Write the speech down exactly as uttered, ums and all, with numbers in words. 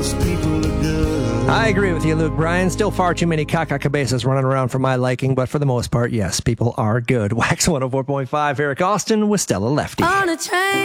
most people are good. I agree with you, Luke Bryan. Still far too many caca cabezas running around for my liking, but for the most part, yes, people are good. Wax one oh four point five, Eric Austin with Stella Lefty. On a train.